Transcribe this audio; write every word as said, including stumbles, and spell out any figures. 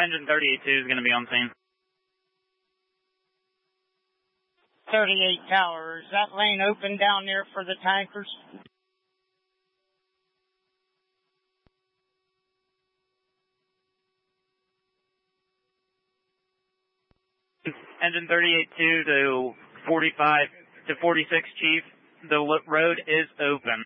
Engine thirty-eight two is going to be on scene. thirty-eight Tower, is that lane open down there for the tankers? Engine thirty-eight two to forty-five to forty-six, Chief. The road is open.